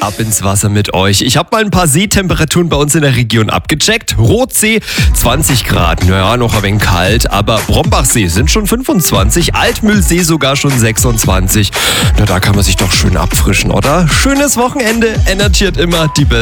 Ab ins Wasser mit euch. Ich habe mal ein paar Seetemperaturen bei uns in der Region abgecheckt. Rotsee 20 Grad, naja, noch ein wenig kalt, aber Brombachsee sind schon 25, Altmühlsee sogar schon 26. Na, da kann man sich doch schön abfrischen, oder? Schönes Wochenende, energiert immer die Beste.